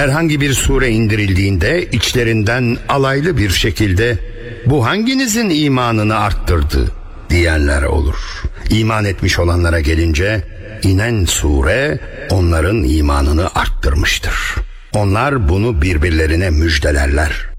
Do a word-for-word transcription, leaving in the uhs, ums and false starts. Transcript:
Herhangi bir sure indirildiğinde içlerinden alaylı bir şekilde bu hanginizin imanını arttırdı diyenler olur. İman etmiş olanlara gelince inen sure onların imanını arttırmıştır. Onlar bunu birbirlerine müjdelerler.